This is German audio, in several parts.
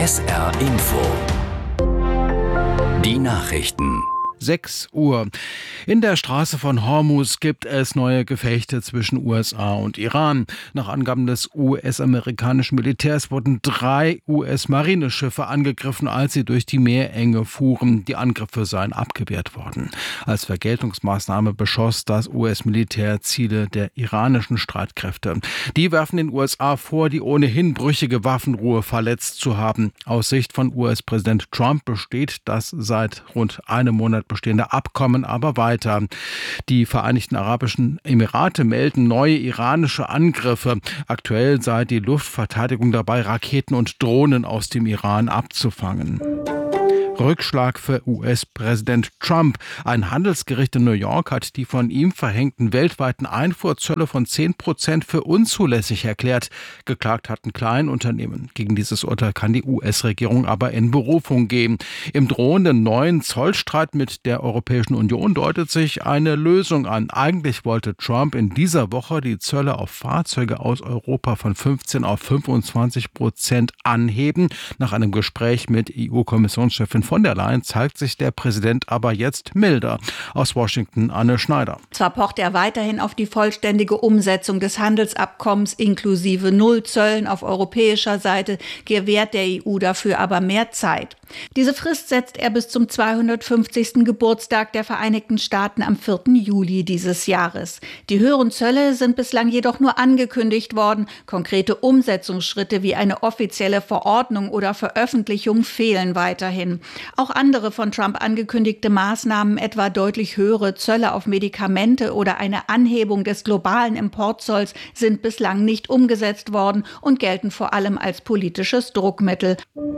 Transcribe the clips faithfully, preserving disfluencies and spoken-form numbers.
S R Info. Die Nachrichten. sechs Uhr. In der Straße von Hormuz gibt es neue Gefechte zwischen U S A und Iran. Nach Angaben des U S-amerikanischen Militärs wurden drei U S-Marineschiffe angegriffen, als sie durch die Meerenge fuhren. Die Angriffe seien abgewehrt worden. Als Vergeltungsmaßnahme beschoss das U S-Militär Ziele der iranischen Streitkräfte. Die werfen den U S A vor, die ohnehin brüchige Waffenruhe verletzt zu haben. Aus Sicht von U S-Präsident Trump besteht das seit rund einem Monat bestehende Abkommen aber weiter. Die Vereinigten Arabischen Emirate melden neue iranische Angriffe. Aktuell sei die Luftverteidigung dabei, Raketen und Drohnen aus dem Iran abzufangen. Rückschlag für U S-Präsident Trump. Ein Handelsgericht in New York hat die von ihm verhängten weltweiten Einfuhrzölle von zehn Prozent für unzulässig erklärt. Geklagt hatten Kleinunternehmen. Gegen dieses Urteil kann die U S-Regierung aber in Berufung gehen. Im drohenden neuen Zollstreit mit der Europäischen Union deutet sich eine Lösung an. Eigentlich wollte Trump in dieser Woche die Zölle auf Fahrzeuge aus Europa von fünfzehn auf fünfundzwanzig Prozent anheben. Nach einem Gespräch mit E U-Kommissionschefin von der Leyen zeigt sich der Präsident aber jetzt milder. Aus Washington Anne Schneider. Zwar pocht er weiterhin auf die vollständige Umsetzung des Handelsabkommens inklusive Nullzöllen auf europäischer Seite, gewährt der E U dafür aber mehr Zeit. Diese Frist setzt er bis zum zweihundertfünfzigsten Geburtstag der Vereinigten Staaten am vierten Juli dieses Jahres. Die höheren Zölle sind bislang jedoch nur angekündigt worden. Konkrete Umsetzungsschritte wie eine offizielle Verordnung oder Veröffentlichung fehlen weiterhin. Auch andere von Trump angekündigte Maßnahmen, etwa deutlich höhere Zölle auf Medikamente oder eine Anhebung des globalen Importzolls, sind bislang nicht umgesetzt worden und gelten vor allem als politisches Druckmittel.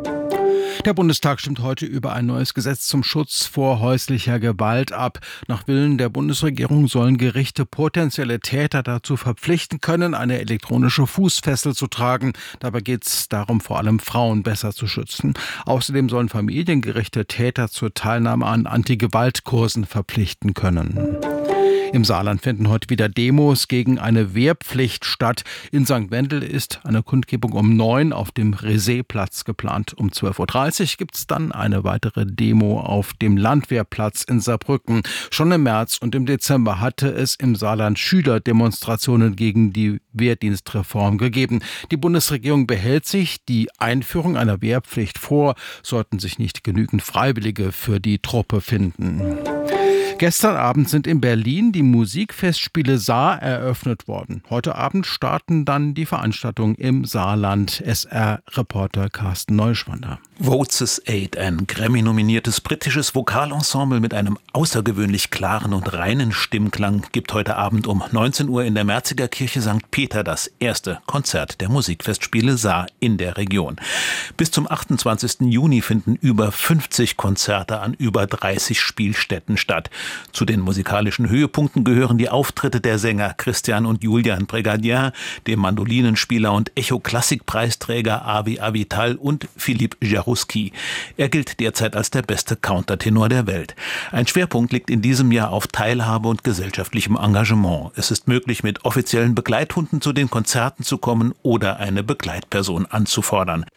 Der Bundestag stimmt heute über ein neues Gesetz zum Schutz vor häuslicher Gewalt ab. Nach Willen der Bundesregierung sollen Gerichte potenzielle Täter dazu verpflichten können, eine elektronische Fußfessel zu tragen. Dabei geht es darum, vor allem Frauen besser zu schützen. Außerdem sollen Familiengerichte Täter zur Teilnahme an Anti-Gewalt-Kursen verpflichten können. Im Saarland finden heute wieder Demos gegen eine Wehrpflicht statt. In Sankt Wendel ist eine Kundgebung um neun auf dem Resee-Platz geplant. Um zwölf Uhr dreißig gibt es dann eine weitere Demo auf dem Landwehrplatz in Saarbrücken. Schon im März und im Dezember hatte es im Saarland Schülerdemonstrationen gegen die Wehrdienstreform gegeben. Die Bundesregierung behält sich die Einführung einer Wehrpflicht vor, sollten sich nicht genügend Freiwillige für die Truppe finden. Gestern Abend sind in Berlin die Musikfestspiele Saar eröffnet worden. Heute Abend starten dann die Veranstaltungen im Saarland. S R-Reporter Carsten Neuschwander. Voices Aid, ein Grammy-nominiertes britisches Vokalensemble mit einem außergewöhnlich klaren und reinen Stimmklang, gibt heute Abend um neunzehn Uhr in der Merziger Kirche Sankt Peter das erste Konzert der Musikfestspiele Saar in der Region. Bis zum achtundzwanzigsten Juni finden über fünfzig Konzerte an über dreißig Spielstätten statt. Zu den musikalischen Höhepunkten gehören die Auftritte der Sänger Christian und Julian Brigadier, dem Mandolinenspieler und Echo-Klassik-Preisträger Avi Avital und Philippe Jarouski. Er gilt derzeit als der beste Countertenor der Welt. Ein Schwerpunkt liegt in diesem Jahr auf Teilhabe und gesellschaftlichem Engagement. Es ist möglich, mit offiziellen Begleithunden zu den Konzerten zu kommen oder eine Begleitperson anzufordern.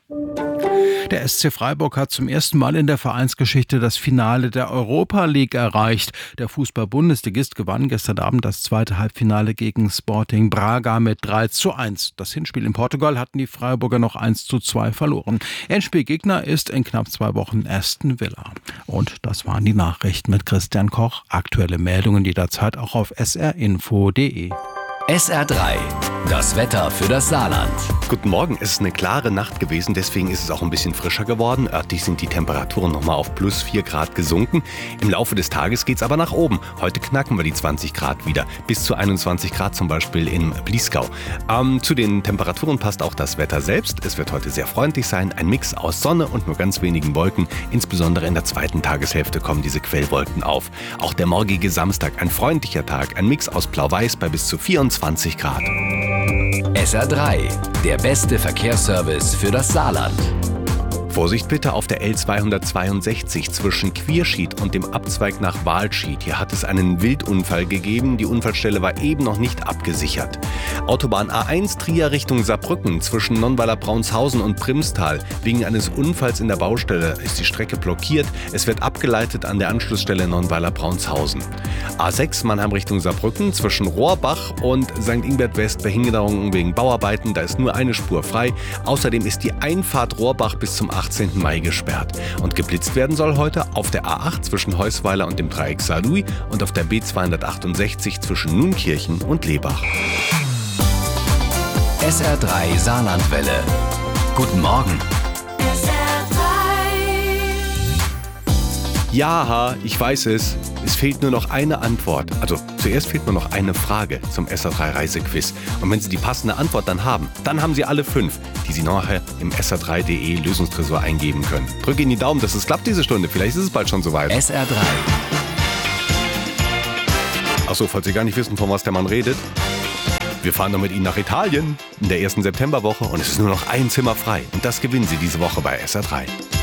Der S C Freiburg hat zum ersten Mal in der Vereinsgeschichte das Finale der Europa League erreicht. Der Fußball-Bundesligist gewann gestern Abend das zweite Halbfinale gegen Sporting Braga mit drei zu eins. Das Hinspiel in Portugal hatten die Freiburger noch eins zu zwei verloren. Endspielgegner ist in knapp zwei Wochen Aston Villa. Und das waren die Nachrichten mit Christian Koch. Aktuelle Meldungen jederzeit auch auf s r info punkt d e. S R drei, das Wetter für das Saarland. Guten Morgen, es ist eine klare Nacht gewesen, deswegen ist es auch ein bisschen frischer geworden. Örtlich sind die Temperaturen nochmal auf plus vier Grad gesunken. Im Laufe des Tages geht es aber nach oben. Heute knacken wir die zwanzig Grad wieder, bis zu einundzwanzig Grad zum Beispiel in Bliesgau. Ähm, zu den Temperaturen passt auch das Wetter selbst. Es wird heute sehr freundlich sein, ein Mix aus Sonne und nur ganz wenigen Wolken. Insbesondere in der zweiten Tageshälfte kommen diese Quellwolken auf. Auch der morgige Samstag ein freundlicher Tag, ein Mix aus Blau-Weiß bei bis zu vierundzwanzig Grad. S R drei, der beste Verkehrsservice für das Saarland. Vorsicht bitte auf der L zweihundertzweiundsechzig zwischen Quierschied und dem Abzweig nach Wahlschied. Hier hat es einen Wildunfall gegeben. Die Unfallstelle war eben noch nicht abgesichert. Autobahn A eins Trier Richtung Saarbrücken zwischen Nonnweiler-Braunshausen und Primstal. Wegen eines Unfalls in der Baustelle ist die Strecke blockiert. Es wird abgeleitet an der Anschlussstelle Nonnweiler-Braunshausen. A sechs Mannheim Richtung Saarbrücken zwischen Rohrbach und Sankt Ingbert West Behinderungen wegen Bauarbeiten. Da ist nur eine Spur frei. Außerdem ist die Einfahrt Rohrbach bis zum achtzehnten Mai gesperrt. Und geblitzt werden soll heute auf der A acht zwischen Heusweiler und dem Dreieck Saarlouis und auf der B zweihundertachtundsechzig zwischen Nunkirchen und Lebach. S R drei Saarlandwelle. Guten Morgen. Ja, ich weiß es. Es fehlt nur noch eine Antwort. Also zuerst fehlt nur noch eine Frage zum S R drei Reisequiz. Und wenn Sie die passende Antwort dann haben, dann haben Sie alle fünf, die Sie nachher im S R drei punkt de Lösungstresor eingeben können. Drücke Ihnen die Daumen, dass es klappt diese Stunde. Vielleicht ist es bald schon soweit. S R drei. Achso, falls Sie gar nicht wissen, von was der Mann redet. Wir fahren noch mit Ihnen nach Italien in der ersten Septemberwoche und es ist nur noch ein Zimmer frei. Und das gewinnen Sie diese Woche bei S R drei.